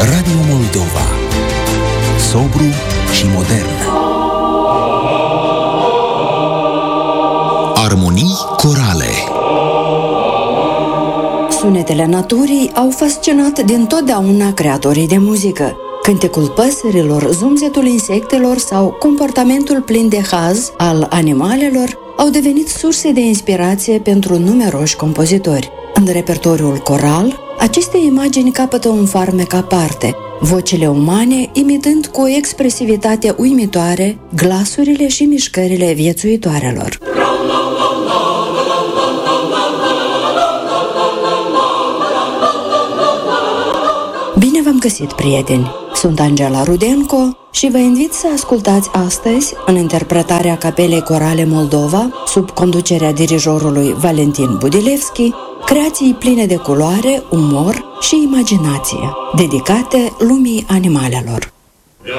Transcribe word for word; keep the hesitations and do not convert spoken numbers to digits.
Radio Moldova. Sobru și modern. Armonii corale. Sunetele naturii au fascinat dintotdeauna creatorii de muzică. Cântecul păsărilor, zumzetul insectelor sau comportamentul plin de haz al animalelor au devenit surse de inspirație pentru numeroși compozitori. În repertoriul coral, aceste imagini capătă un farmec aparte, vocile umane imitând cu o expresivitate uimitoare glasurile și mișcările viețuitoarelor. Bine v-am găsit, prieteni! Sunt Angela Rudenko și vă invit să ascultați astăzi, în interpretarea Capelei Corale Moldova, sub conducerea dirijorului Valentin Budilevski, creații pline de culoare, umor și imaginație, dedicate lumii animalelor.